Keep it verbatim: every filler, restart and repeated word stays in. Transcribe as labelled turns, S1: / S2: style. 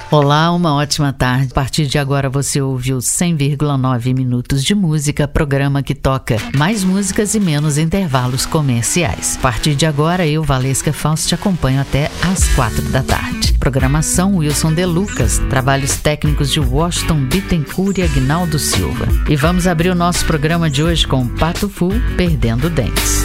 S1: Olá, uma ótima tarde. A partir de agora você ouviu cem vírgula nove minutos de música, programa que toca mais músicas e menos intervalos comerciais. A partir de agora, eu, Valesca Fausto, te acompanho até às quatro da tarde. Programação Wilson De Lucas, trabalhos técnicos de Washington Bittencourt e Aguinaldo Silva. E vamos abrir o nosso programa de hoje com Pato Fu, Perdendo Dentes.